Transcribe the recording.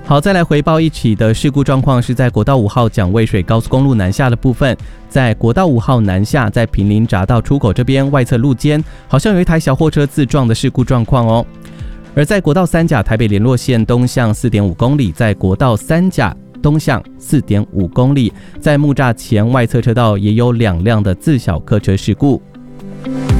好，再来回报一起的事故状况，是在国道5号蒋渭水高速公路南下的部分，在国道5号南下，在坪林匝道出口这边外侧路肩，好像有一台小货车自撞的事故状况哦。而在国道3甲台北联络线东向 4.5 公里，在国道3甲东向 4.5 公里，在木栅前外侧车道也有2辆的自小客车事故。